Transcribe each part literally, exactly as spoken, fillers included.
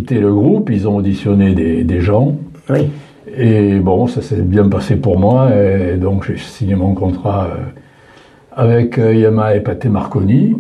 quitté le groupe, ils ont auditionné des, des gens. Oui. Et bon, ça s'est bien passé pour moi, et donc j'ai signé mon contrat avec Yamaha et Pathé Marconi.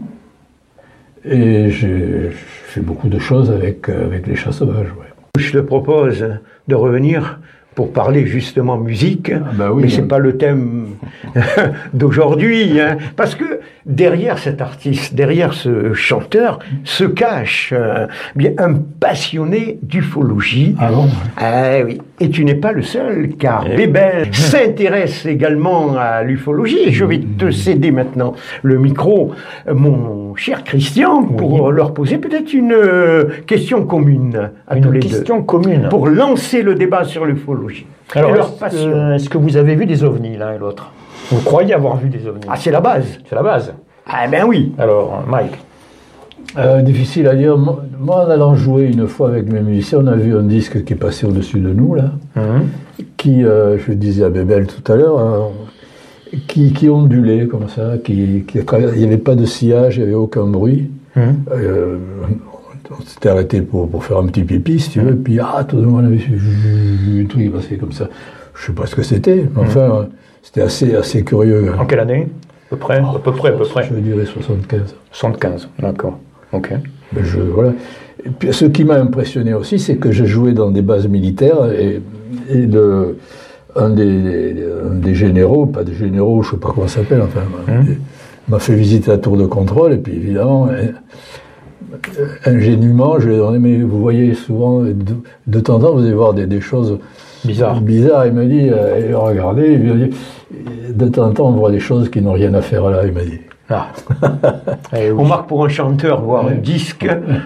Et j'ai fait beaucoup de choses avec, avec les chats sauvages. Ouais. Je te propose de revenir pour parler justement musique, ah bah oui, mais c'est hein. pas le thème d'aujourd'hui, hein, parce que derrière cet artiste, derrière ce chanteur, se cache euh, bien un passionné d'ufologie. Ah bon? Ah oui. Et tu n'es pas le seul, car Et... Bébel s'intéresse également à l'ufologie. Et je vais te céder maintenant le micro, mon cher Christian, pour oui. leur poser peut-être une question commune à une tous les deux. Une question commune. Pour lancer le débat sur l'ufologie. Alors, est-ce que, est-ce que vous avez vu des ovnis l'un et l'autre? Vous croyez avoir vu des ovnis? Ah, c'est la base. C'est la base. Ah ben oui. Alors, Mike. Euh, difficile à dire. Moi, en allant jouer une fois avec mes musiciens, on a vu un disque qui est passé au-dessus de nous, là, mmh. qui, euh, je disais à Bébel tout à l'heure, euh, qui, qui ondulait comme ça, qui, qui, il n'y avait pas de sillage, il n'y avait aucun bruit. Mmh. Euh, on s'était arrêté pour, pour faire un petit pipi, si tu veux, mmh. puis ah, tout le monde avait un truc qui passait comme ça. Je ne sais pas ce que c'était, mais enfin, mmh. c'était assez, assez curieux. En quelle année? À peu près, oh, à peu près, à peu près. Je dirais soixante-quinze. soixante-quinze, d'accord. Ok. Ben je, voilà. Et puis, ce qui m'a impressionné aussi, c'est que j'ai joué dans des bases militaires et, et le, un, des, un des généraux, pas des généraux, je ne sais pas comment ça s'appelle, enfin, mmh. m'a fait visiter la tour de contrôle et puis évidemment, ingénument, je lui ai demandé, mais vous voyez souvent, de, de temps en temps, vous allez voir des, des choses bizarres. Bizarres. Il m'a dit, euh, regardez, il m'a dit, de temps en temps, on voit des choses qui n'ont rien à faire là, il m'a dit. Ah. On marque pour un chanteur, voire un disque.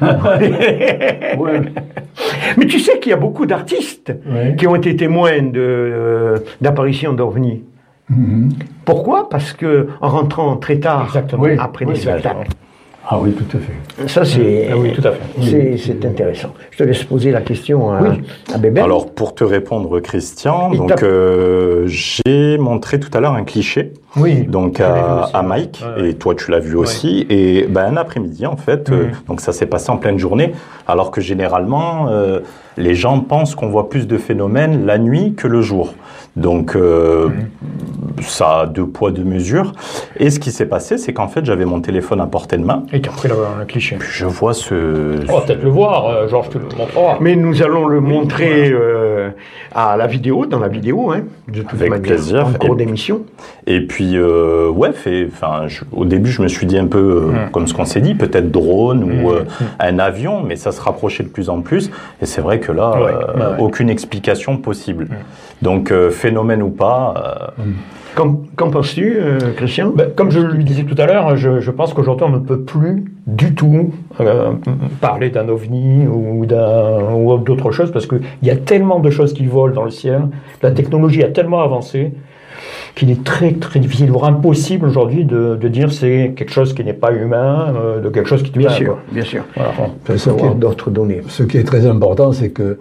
Ouais. Mais tu sais qu'il y a beaucoup d'artistes ouais. qui ont été témoins de, euh, d'apparitions d'ovnis. Mm-hmm. Pourquoi? Parce que en rentrant très tard, Exactement. après oui, les spectacles. Ah oui, tout à fait. Ça, c'est, ah oui, tout à fait. c'est, c'est intéressant. Je te laisse poser la question à, oui. à Bébel. Alors, pour te répondre, Christian, donc, euh, j'ai montré tout à l'heure un cliché oui, donc à, aussi, à Mike, ouais. et toi, tu l'as vu aussi. Ouais. Et ben, un après-midi, en fait, mmh. euh, donc ça s'est passé en pleine journée, alors que généralement, euh, les gens pensent qu'on voit plus de phénomènes la nuit que le jour. Donc, euh, mmh. ça a deux poids, deux mesures. Et ce qui s'est passé, c'est qu'en fait, j'avais mon téléphone à portée de main. Et tu as pris le, le cliché. Puis je vois ce... On va peut-être le voir, euh, Georges te le montrera. Mais nous allons le montrer euh, à la vidéo, dans la vidéo, hein, de toute Avec manière, plaisir. en cours d'émission. Et puis, euh, ouais, fait, je, au début, je me suis dit un peu, euh, mmh. comme ce qu'on s'est dit, peut-être drone mmh. ou euh, mmh. un avion, mais ça se rapprochait de plus en plus. Et c'est vrai que là, ouais, euh, ouais. aucune explication possible. Mmh. Donc, euh, phénomène ou pas... Euh, mmh. Qu'en, qu'en penses-tu, euh, Christian? Ben, comme je le disais tout à l'heure, je, je pense qu'aujourd'hui, on ne peut plus du tout euh, parler d'un ovni ou, d'un, ou d'autre chose, parce qu'il y a tellement de choses qui volent dans le ciel, la technologie a tellement avancé, qu'il est très très difficile, voire impossible aujourd'hui de, de dire c'est quelque chose qui n'est pas humain, euh, de quelque chose qui est bien humain. Sûr, quoi. bien sûr, voilà. bien sûr. Avoir d'autres données. Ce qui est très important, c'est que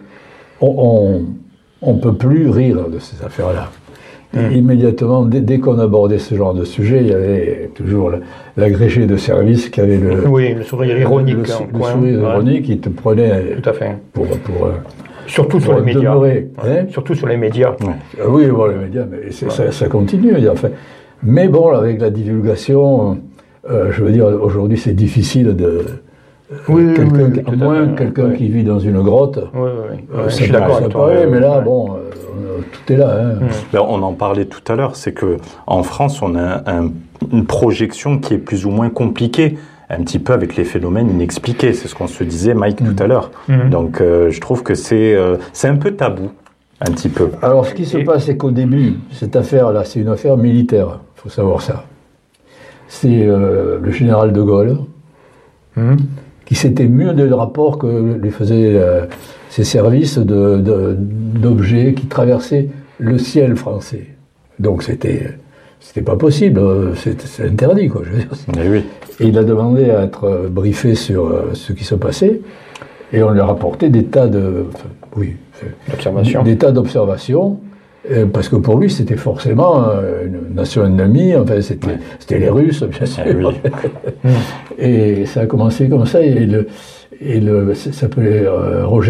on, on, on peut plus rire de ces affaires-là. Mmh. Immédiatement, dès, dès qu'on abordait ce genre de sujet, il y avait toujours l'agrégé de service qui avait le, oui, le sourire ironique, le, le, hein, le coin, sourire ouais. ironique qui te prenait Tout à fait. pour, pour, surtout pour sur les médias. Ouais. Hein? Surtout sur les médias. Ouais. Oui, bon, les médias, mais c'est, ouais. ça, ça continue. Enfin, mais bon, avec la divulgation, euh, je veux dire, aujourd'hui, c'est difficile de. Oui, quelqu'un, oui, à moins fait, quelqu'un oui. qui vit dans une grotte, oui, oui, oui. Euh, je ça suis d'accord avec toi. Paraît, mais là, ouais. bon, euh, tout est là. Hein. Mmh. Ben, on en parlait tout à l'heure, c'est que en France, on a un, une projection qui est plus ou moins compliquée, un petit peu avec les phénomènes inexpliqués. C'est ce qu'on se disait, Mike, mmh. tout à l'heure. Mmh. Donc, euh, je trouve que c'est, euh, c'est un peu tabou, un petit peu. Alors, ce qui se Et... passe, c'est qu'au début, cette affaire-là, c'est une affaire militaire. Il faut savoir ça. C'est euh, le général de Gaulle. Mmh. qui s'était mû des rapports que lui faisaient euh, ses services de, de, d'objets qui traversaient le ciel français. Donc c'était, c'était pas possible, c'est, c'est interdit, quoi. Je veux dire. Et, oui. Et il a demandé à être briefé sur euh, ce qui se passait, et on lui a rapporté des tas de, enfin, oui, d'observations. Des tas d'observations. Euh, parce que pour lui, c'était forcément euh, une nation ennemie, enfin, c'était, ouais. c'était les Russes, bien sûr. Eh oui. Et ça a commencé comme ça, et, le, et le, ça s'appelait euh, Roger